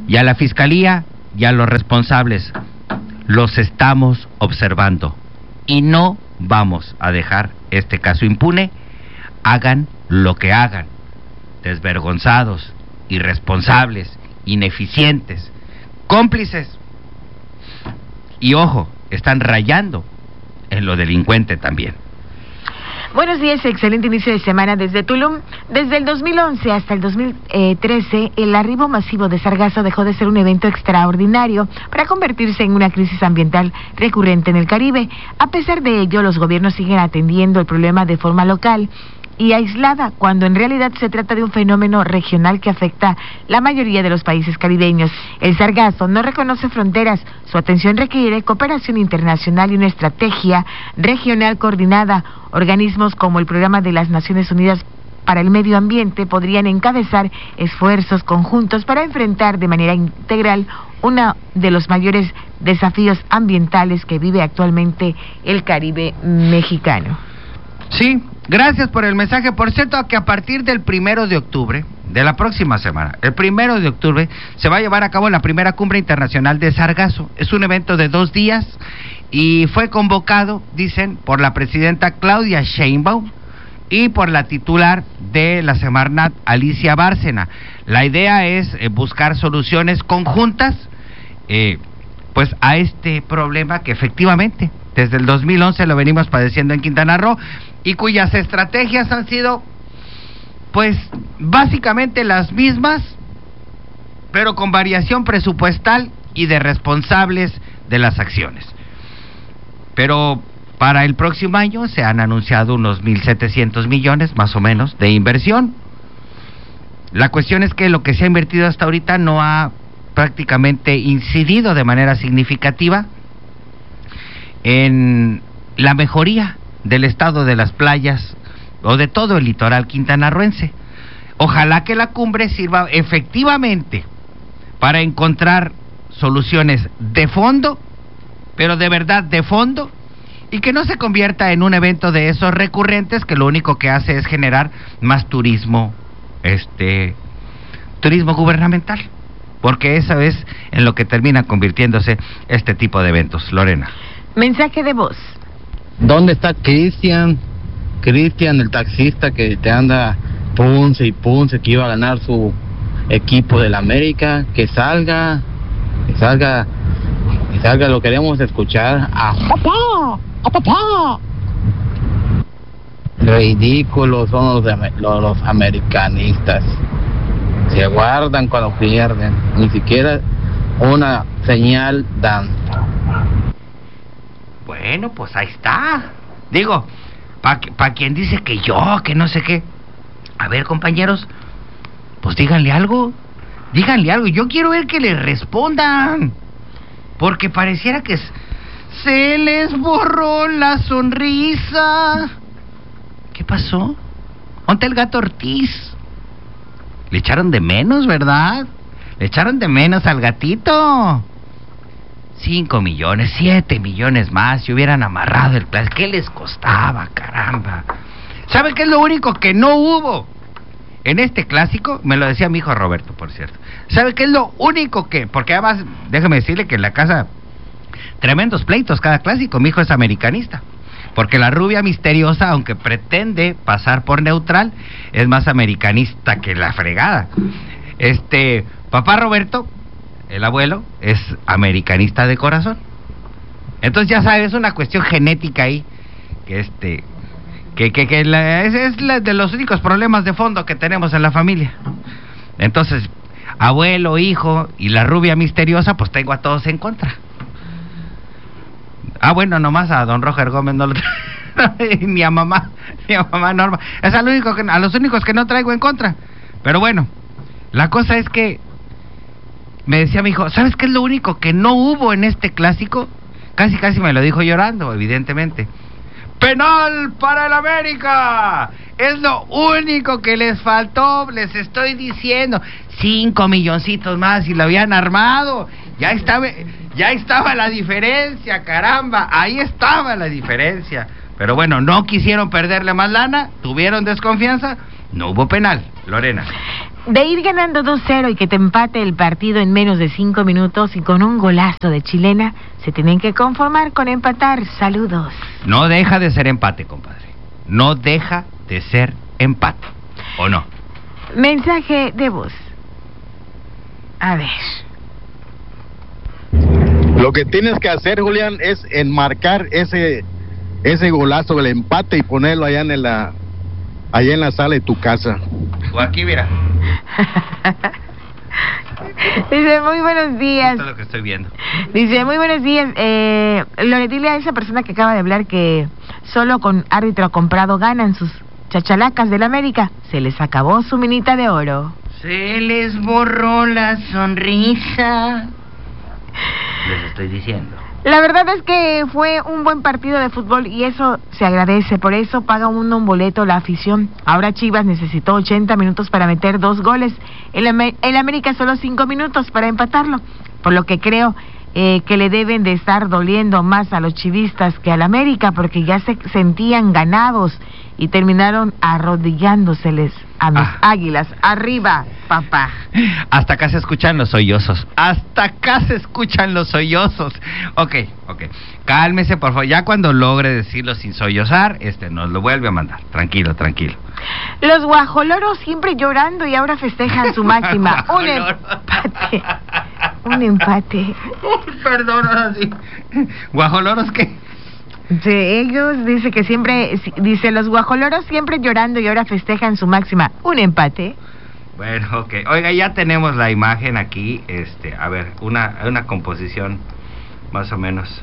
Y a la Fiscalía y a los responsables, los estamos observando y no vamos a dejar este caso impune. Hagan lo que hagan, desvergonzados, irresponsables, ineficientes, cómplices. Y ojo, están rayando en lo delincuente también. Buenos días, excelente inicio de semana desde Tulum. Desde el 2011 hasta el 2013, el arribo masivo de sargazo dejó de ser un evento extraordinario para convertirse en una crisis ambiental recurrente en el Caribe. A pesar de ello, los gobiernos siguen atendiendo el problema de forma local y aislada, cuando en realidad se trata de un fenómeno regional que afecta la mayoría de los países caribeños. El sargazo no reconoce fronteras, su atención requiere cooperación internacional y una estrategia regional coordinada. Organismos como el Programa de las Naciones Unidas para el Medio Ambiente podrían encabezar esfuerzos conjuntos para enfrentar de manera integral uno de los mayores desafíos ambientales que vive actualmente el Caribe mexicano. Sí, gracias por el mensaje. Por cierto, que a partir del 1 de octubre, de la próxima semana, el 1 de octubre, se va a llevar a cabo la primera Cumbre Internacional de Sargazo. Es un evento de 2 días y fue convocado, dicen, por la presidenta Claudia Sheinbaum y por la titular de la Semarnat, Alicia Bárcena. La idea es buscar soluciones conjuntas pues a este problema que efectivamente desde el 2011 lo venimos padeciendo en Quintana Roo y cuyas estrategias han sido pues básicamente las mismas, pero con variación presupuestal y de responsables de las acciones. Pero para el próximo año se han anunciado unos 1.700 millones más o menos de inversión. La cuestión es que lo que se ha invertido hasta ahorita no ha prácticamente incidido de manera significativa en la mejoría del estado de las playas o de todo el litoral quintanarroense. Ojalá que la cumbre sirva efectivamente para encontrar soluciones de fondo, pero de verdad de fondo, y que no se convierta en un evento de esos recurrentes que lo único que hace es generar más turismo, turismo gubernamental, porque eso es en lo que termina convirtiéndose este tipo de eventos. Lorena. Mensaje de voz. ¿Dónde está Cristian? Cristian, el taxista que te anda punce y punce, que iba a ganar su equipo del América. Que salga, lo queremos escuchar. ¡A papá! ¡A papá! Ridículos son los americanistas. Se guardan cuando pierden. Ni siquiera una señal dan. Bueno, pues ahí está. Digo, pa' quien dice que yo, que no sé qué. A ver, compañeros, pues díganle algo. Yo quiero ver que le respondan. Porque pareciera que se les borró la sonrisa. ¿Qué pasó? ¿Dónde está el Gato Ortiz? Le echaron de menos, ¿verdad? Le echaron de menos al gatito. 5 millones, 7 millones más, si hubieran amarrado el plan. ¿Qué les costaba, caramba? ¿Sabe qué es lo único que no hubo en este clásico? Me lo decía mi hijo Roberto, por cierto. ¿Sabe qué es lo único que...? Porque además, déjeme decirle que en la casa, tremendos pleitos cada clásico. Mi hijo es americanista. Porque la rubia misteriosa, aunque pretende pasar por neutral, es más americanista que la fregada. Papá Roberto, el abuelo, es americanista de corazón. Entonces ya sabes, es una cuestión genética ahí, que es de los únicos problemas de fondo que tenemos en la familia. Entonces, abuelo, hijo y la rubia misteriosa, pues tengo a todos en contra. Bueno, nomás a don Roger Gómez no lo ni a mamá Norma. Es a los únicos que no traigo en contra. Pero bueno, la cosa es que me decía mi hijo, ¿sabes qué es lo único que no hubo en este clásico? Casi me lo dijo llorando, evidentemente. ¡Penal para el América! Es lo único que les faltó, les estoy diciendo. 5 milloncitos más y lo habían armado. Ya estaba la diferencia, caramba. Ahí estaba la diferencia. Pero bueno, no quisieron perderle más lana, tuvieron desconfianza, no hubo penal. Lorena. de ir ganando 2-0 y que te empate el partido en menos de 5 minutos y con un golazo de chilena, se tienen que conformar con empatar. Saludos. No deja de ser empate, compadre. No deja de ser empate. ¿O no? Mensaje de voz. A ver. Lo que tienes que hacer, Julián, es enmarcar ese golazo del empate y ponerlo allá en la sala de tu casa. O aquí, mira. Dice, muy buenos días. Esto es lo que estoy viendo. Dice, muy buenos días. Lore, dile a esa persona que acaba de hablar que solo con árbitro comprado ganan sus chachalacas del América. Se les acabó su minita de oro. Se les borró la sonrisa. Les estoy diciendo. La verdad es que fue un buen partido de fútbol y eso se agradece. Por eso paga uno un boleto la afición. Ahora Chivas necesitó 80 minutos para meter 2 goles. El América solo 5 minutos para empatarlo. Por lo que creo que le deben de estar doliendo más a los chivistas que al América, porque ya se sentían ganados y terminaron arrodillándoseles a mis águilas. Arriba, papá. Hasta acá se escuchan los sollozos. Hasta acá se escuchan los sollozos. Ok. Cálmese, por favor. Ya cuando logre decirlo sin sollozar, nos lo vuelve a mandar. Tranquilo. Los guajoloros siempre llorando y ahora festejan su máxima. Un empate. Perdón, ahora sí. ¿Guajoloros qué? Sí, ellos dice que siempre, dice, los guajoloros siempre llorando y ahora festejan su máxima. Un empate. Bueno, ok. Oiga, ya tenemos la imagen aquí. A ver, una composición más o menos.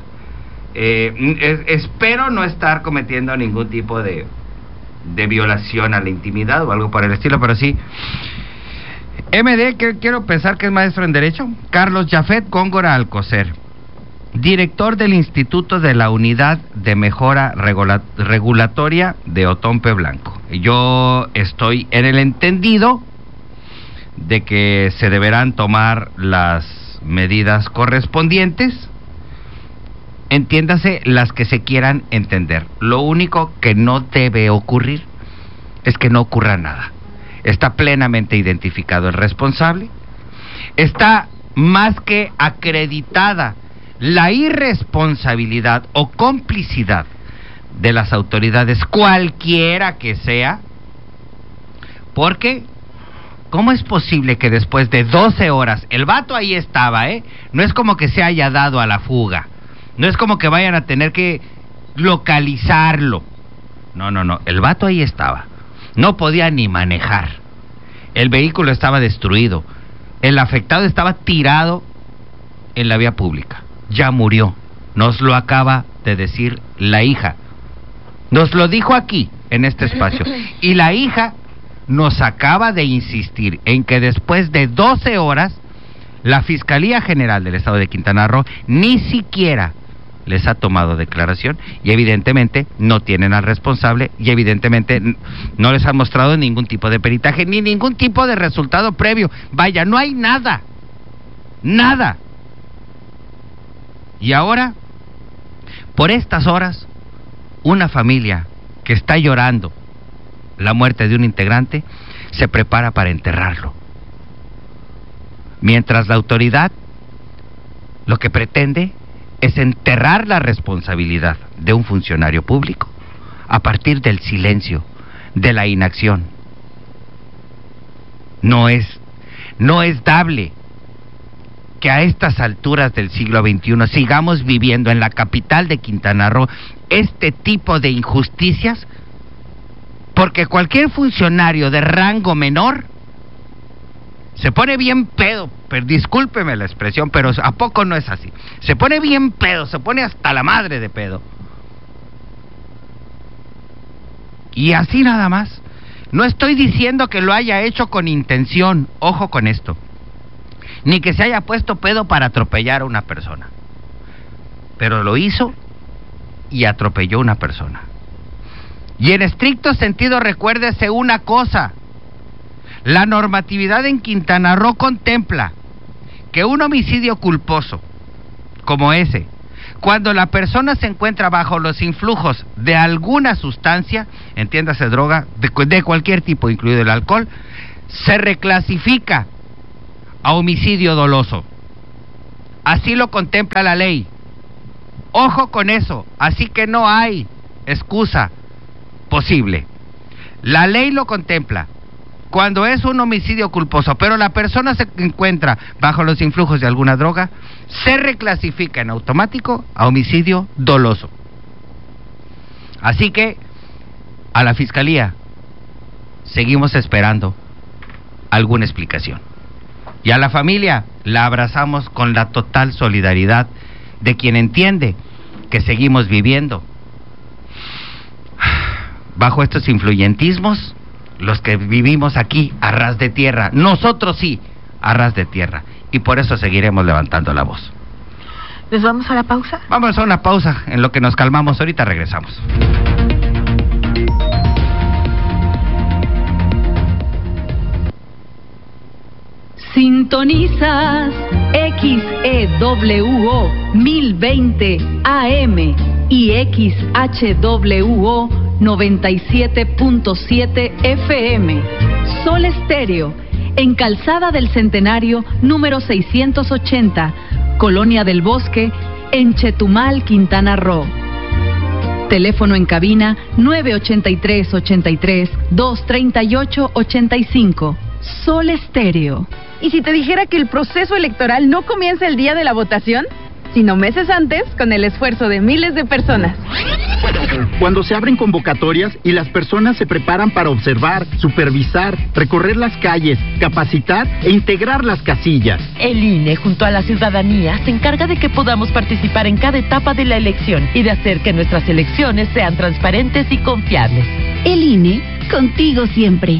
Espero no estar cometiendo ningún tipo de violación a la intimidad o algo por el estilo, pero sí. MD, que quiero pensar que es maestro en Derecho. Carlos Jafet Góngora Alcocer, director del Instituto de la Unidad de Mejora Regulatoria de Otompe Blanco. Yo estoy en el entendido de que se deberán tomar las medidas correspondientes, entiéndase las que se quieran entender. Lo único que no debe ocurrir es que no ocurra nada. Está plenamente identificado el responsable, está más que acreditada la irresponsabilidad o complicidad de las autoridades, cualquiera que sea, porque ¿cómo es posible que después de 12 horas, el vato ahí estaba, no es como que se haya dado a la fuga, no es como que vayan a tener que localizarlo, no, el vato ahí estaba, no podía ni manejar, el vehículo estaba destruido, el afectado estaba tirado en la vía pública, ya murió, nos lo acaba de decir la hija, nos lo dijo aquí en este espacio, y la hija nos acaba de insistir en que después de 12 horas la Fiscalía General del Estado de Quintana Roo ni siquiera les ha tomado declaración y evidentemente no tienen al responsable y evidentemente no les han mostrado ningún tipo de peritaje ni ningún tipo de resultado previo. Vaya, no hay nada. Y ahora, por estas horas, una familia que está llorando la muerte de un integrante se prepara para enterrarlo. Mientras la autoridad lo que pretende es enterrar la responsabilidad de un funcionario público a partir del silencio, de la inacción. No es dable que a estas alturas del siglo XXI sigamos viviendo en la capital de Quintana Roo este tipo de injusticias, porque cualquier funcionario de rango menor se pone bien pedo, pero discúlpeme la expresión, pero ¿a poco no es así? Se pone bien pedo, se pone hasta la madre de pedo. Y así nada más. No estoy diciendo que lo haya hecho con intención, ojo con esto, ni que se haya puesto pedo para atropellar a una persona, pero lo hizo y atropelló a una persona. Y en estricto sentido, recuérdese una cosa: la normatividad en Quintana Roo contempla que un homicidio culposo como ese, cuando la persona se encuentra bajo los influjos de alguna sustancia, entiéndase droga, de cualquier tipo, incluido el alcohol, se reclasifica a homicidio doloso. Así lo contempla la ley. Ojo con eso, así que no hay excusa posible. La ley lo contempla. Cuando es un homicidio culposo, pero la persona se encuentra bajo los influjos de alguna droga, se reclasifica en automático a homicidio doloso. Así que a la Fiscalía seguimos esperando alguna explicación. Y a la familia la abrazamos con la total solidaridad de quien entiende que seguimos viviendo bajo estos influyentismos, los que vivimos aquí a ras de tierra, nosotros sí, a ras de tierra, y por eso seguiremos levantando la voz. ¿Nos vamos a la pausa? Vamos a una pausa en lo que nos calmamos, ahorita regresamos. Sintonizas XEWO 1020 AM y XHWO 97.7 FM. Sol Estéreo, en Calzada del Centenario, número 680, Colonia del Bosque, en Chetumal, Quintana Roo. Teléfono en cabina 983-83-238-85. Sol Estéreo. ¿Y si te dijera que el proceso electoral no comienza el día de la votación, sino meses antes, con el esfuerzo de miles de personas? Cuando se abren convocatorias y las personas se preparan para observar, supervisar, recorrer las calles, capacitar e integrar las casillas. El INE, junto a la ciudadanía, se encarga de que podamos participar en cada etapa de la elección y de hacer que nuestras elecciones sean transparentes y confiables. El INE, contigo siempre.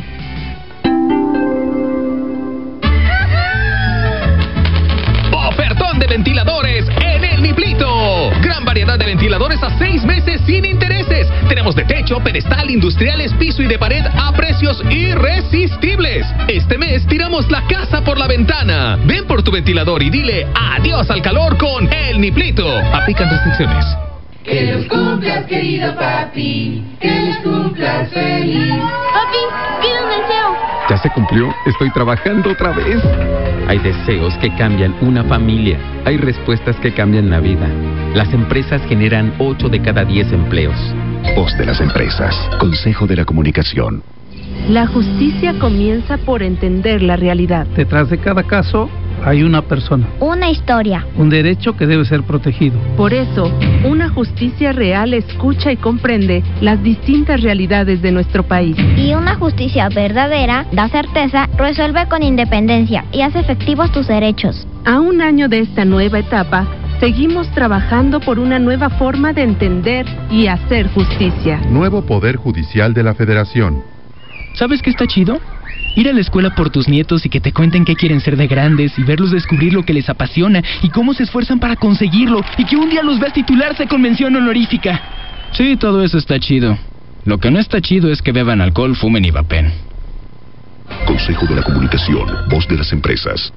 Ofertón de ventiladores en El Niplito. Gran variedad de ventiladores a 6 meses sin intereses. Tenemos de techo, pedestal, industriales, piso y de pared a precios irresistibles. Este mes tiramos la casa por la ventana. Ven por tu ventilador y dile adiós al calor con El Niplito. Aplican restricciones. Que los cumplas, querido papi. Que los cumplas feliz. Papi, pido un deseo. ¿Ya se cumplió? Estoy trabajando otra vez. Hay deseos que cambian una familia. Hay respuestas que cambian la vida. Las empresas generan 8 de cada 10 empleos. Voz de las empresas. Consejo de la Comunicación. La justicia comienza por entender la realidad. Detrás de cada caso hay una persona. Una historia. Un derecho que debe ser protegido. Por eso, una justicia real escucha y comprende las distintas realidades de nuestro país. Y una justicia verdadera da certeza, resuelve con independencia y hace efectivos tus derechos. A un año de esta nueva etapa, seguimos trabajando por una nueva forma de entender y hacer justicia. Nuevo Poder Judicial de la Federación. ¿Sabes qué está chido? Ir a la escuela por tus nietos y que te cuenten qué quieren ser de grandes y verlos descubrir lo que les apasiona y cómo se esfuerzan para conseguirlo y que un día los veas titularse con mención honorífica. Sí, todo eso está chido. Lo que no está chido es que beban alcohol, fumen y vapen. Consejo de la Comunicación, voz de las empresas.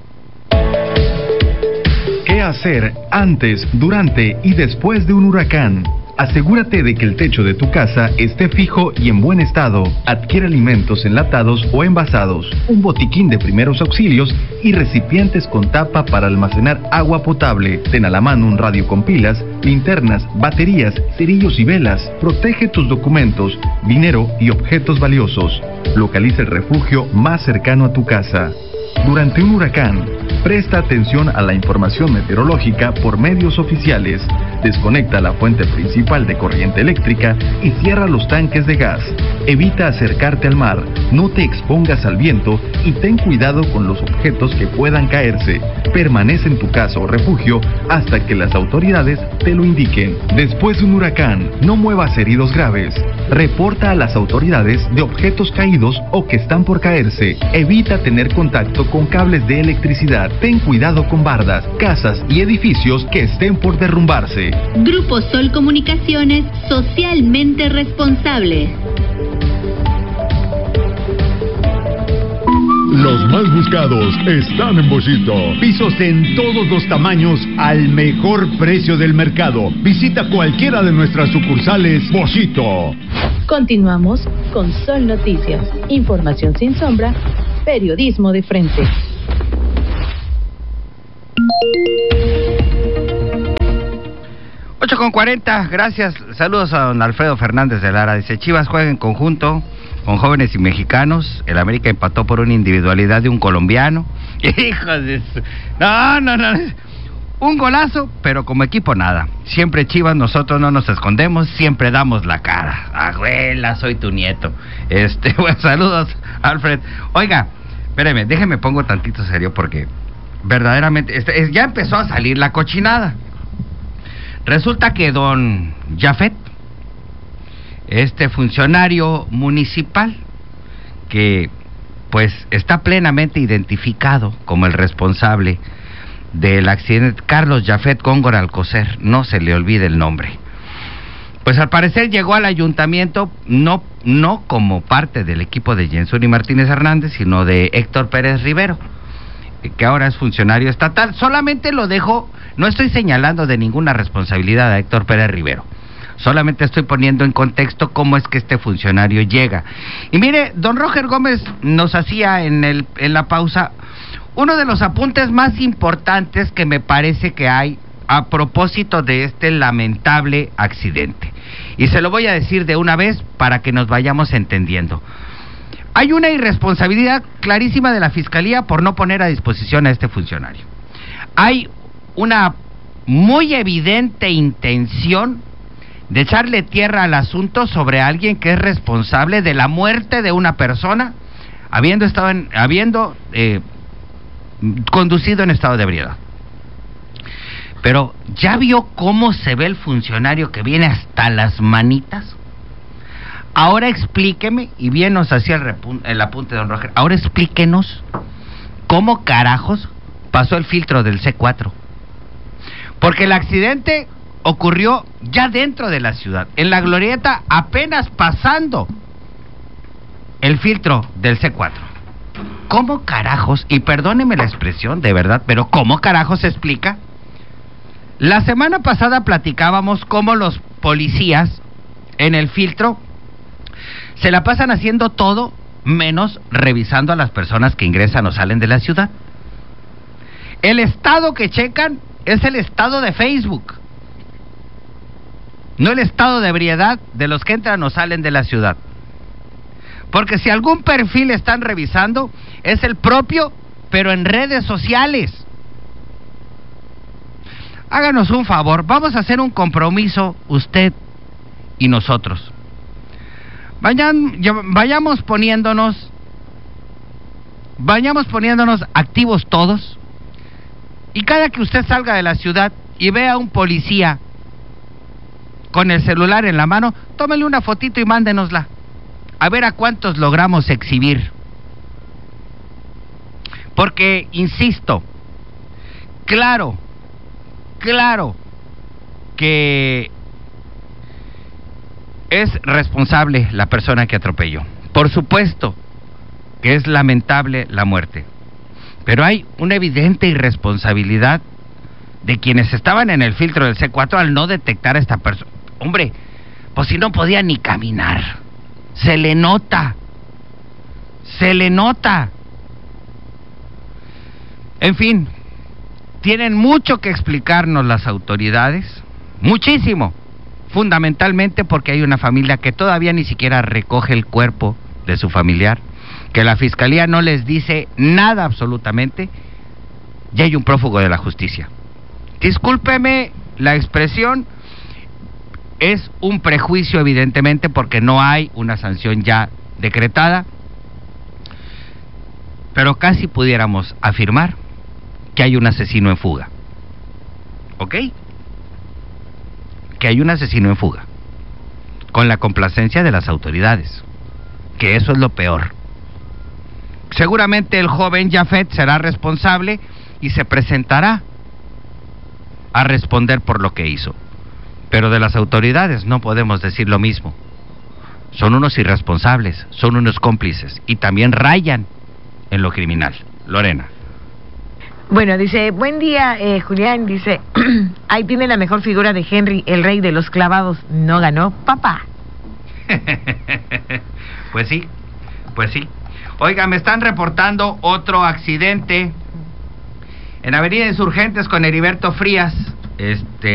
¿Qué hacer antes, durante y después de un huracán? Asegúrate de que el techo de tu casa esté fijo y en buen estado. Adquiere alimentos enlatados o envasados, un botiquín de primeros auxilios y recipientes con tapa para almacenar agua potable. Ten a la mano un radio con pilas, linternas, baterías, cerillos y velas. Protege tus documentos, dinero y objetos valiosos. Localiza el refugio más cercano a tu casa. Durante un huracán, presta atención a la información meteorológica por medios oficiales. Desconecta la fuente principal de corriente eléctrica y cierra los tanques de gas. Evita acercarte al mar, no te expongas al viento y ten cuidado con los objetos que puedan caerse. Permanece en tu casa o refugio hasta que las autoridades te lo indiquen. Después de un huracán, no muevas heridos graves. Reporta a las autoridades de objetos caídos o que están por caerse. Evita tener contacto con cables de electricidad. Ten cuidado con bardas, casas y edificios que estén por derrumbarse. Grupo Sol Comunicaciones, socialmente responsable. Los más buscados están en Boschito. Pisos en todos los tamaños al mejor precio del mercado. Visita cualquiera de nuestras sucursales Boschito. Continuamos con Sol Noticias. Información sin sombra, periodismo de frente. Con 40, gracias. Saludos a don Alfredo Fernández de Lara. Dice, Chivas juega en conjunto con jóvenes y mexicanos. El América empató por una individualidad de un colombiano. Hijos de su... No. Un golazo, pero como equipo nada. Siempre Chivas, nosotros no nos escondemos, siempre damos la cara. Abuela, soy tu nieto. Bueno, saludos, Alfred. Oiga, espéreme, déjeme pongo tantito serio porque verdaderamente ya empezó a salir la cochinada. Resulta que don Jafet, funcionario municipal, que pues está plenamente identificado como el responsable del accidente, Carlos Jafet Góngora Alcocer, no se le olvide el nombre. Pues al parecer llegó al ayuntamiento no como parte del equipo de Jensuni Martínez Hernández, sino de Héctor Pérez Rivero, que ahora es funcionario estatal. Solamente lo dejo, no estoy señalando de ninguna responsabilidad a Héctor Pérez Rivero, solamente estoy poniendo en contexto cómo es que este funcionario llega. Y mire, don Roger Gómez nos hacía en la pausa uno de los apuntes más importantes que me parece que hay a propósito de este lamentable accidente. Y se lo voy a decir de una vez para que nos vayamos entendiendo. Hay una irresponsabilidad clarísima de la Fiscalía por no poner a disposición a este funcionario. Hay una muy evidente intención de echarle tierra al asunto sobre alguien que es responsable de la muerte de una persona, habiendo conducido en estado de ebriedad. Pero ¿ya vio cómo se ve el funcionario que viene hasta las manitas? Ahora explíqueme, y bien nos hacía el apunte de don Roger, ahora explíquenos cómo carajos pasó el filtro del C4. Porque el accidente ocurrió ya dentro de la ciudad, en la glorieta, apenas pasando el filtro del C4. ¿Cómo carajos, y perdóneme la expresión, de verdad, pero cómo carajos se explica? La semana pasada platicábamos cómo los policías en el filtro se la pasan haciendo todo menos revisando a las personas que ingresan o salen de la ciudad. El estado que checan es el estado de Facebook, no el estado de ebriedad de los que entran o salen de la ciudad. Porque si algún perfil están revisando, es el propio, pero en redes sociales. Háganos un favor, vamos a hacer un compromiso, usted y nosotros. Vayamos poniéndonos activos todos, y cada que usted salga de la ciudad y vea a un policía con el celular en la mano, tómele una fotito y mándenosla, a ver a cuántos logramos exhibir. Porque, insisto, claro que es responsable la persona que atropelló. Por supuesto que es lamentable la muerte, pero hay una evidente irresponsabilidad de quienes estaban en el filtro del C4 al no detectar a esta persona. Hombre, pues si no podía ni caminar, se le nota. En fin, tienen mucho que explicarnos las autoridades, muchísimo, fundamentalmente porque hay una familia que todavía ni siquiera recoge el cuerpo de su familiar, que la Fiscalía no les dice nada absolutamente, y hay un prófugo de la justicia. Discúlpeme la expresión, es un prejuicio evidentemente porque no hay una sanción ya decretada, pero casi pudiéramos afirmar que hay un asesino en fuga. ¿Ok? Que hay un asesino en fuga, con la complacencia de las autoridades, que eso es lo peor. Seguramente el joven Jafet será responsable y se presentará a responder por lo que hizo, pero de las autoridades no podemos decir lo mismo. Son unos irresponsables, son unos cómplices y también rayan en lo criminal. Lorena. Bueno, dice, buen día, Julián, dice, ahí tiene la mejor figura de Henry, el rey de los clavados, no ganó, papá. Pues sí. Oiga, me están reportando otro accidente en Avenida Insurgentes con Heriberto Frías.